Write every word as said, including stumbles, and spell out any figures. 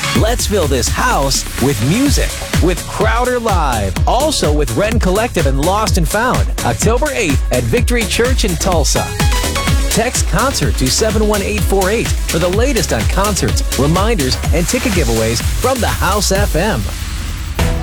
Let's fill this house with music with Crowder Live. Also with Ren Collective and Lost and Found. October eighth at Victory Church in Tulsa. Text CONCERT to seven one eight four eight for the latest on concerts, reminders, and ticket giveaways from the House F M.